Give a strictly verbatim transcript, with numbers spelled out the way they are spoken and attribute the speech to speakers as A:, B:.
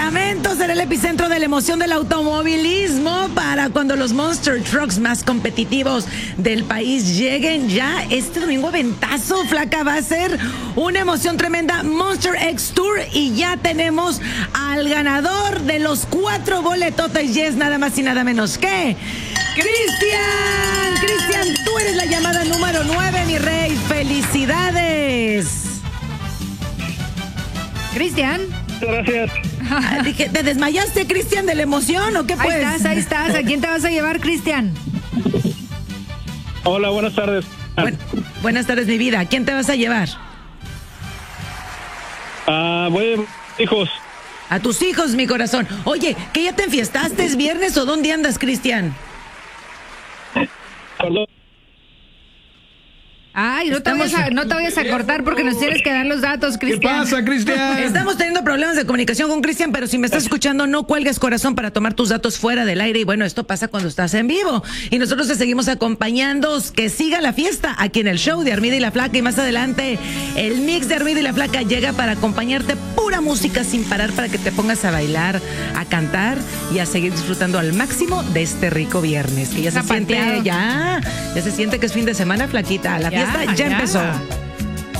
A: Sacramento será el epicentro de la emoción del automovilismo para cuando los Monster Trucks más competitivos del país lleguen ya este domingo. Ventazo, flaca, va a ser una emoción tremenda. Monster X Tour, y ya tenemos al ganador de los cuatro boletotes, y es nada más y nada menos que Cristian. Cristian, tú eres la llamada número nueve, mi rey. ¡Felicidades!
B: Cristian.
C: Gracias.
A: Ah, dije, ¿te desmayaste, Cristian, de la emoción o qué pues?
B: Ahí estás, ahí estás. ¿A quién te vas a llevar, Cristian?
C: Hola, buenas tardes.
A: Buen, buenas tardes, mi vida. ¿A quién te vas a llevar?
C: Ah, voy a hijos.
A: A tus hijos, mi corazón. Oye, ¿que ya te enfiestaste? ¿Es viernes o dónde andas, Cristian?
C: Perdón.
B: Ay, no te, vayas a, no te vayas a cortar porque nos tienes que dar los datos, Cristian.
D: ¿Qué pasa, Cristian?
A: Estamos teniendo problemas de comunicación con Cristian, pero si me estás escuchando, no cuelgues, corazón, para tomar tus datos fuera del aire. Y bueno, esto pasa cuando estás en vivo. Y nosotros te seguimos acompañando. Que siga la fiesta aquí en el show de Armida y la Flaca. Y más adelante, el mix de Armida y la Flaca llega para acompañarte. Pura música sin parar para que te pongas a bailar, a cantar y a seguir disfrutando al máximo de este rico viernes. Que ya se siente, ya, ya se siente que es fin de semana, Flaquita. La
B: Ya,
A: fiesta ya,
B: ya
A: empezó.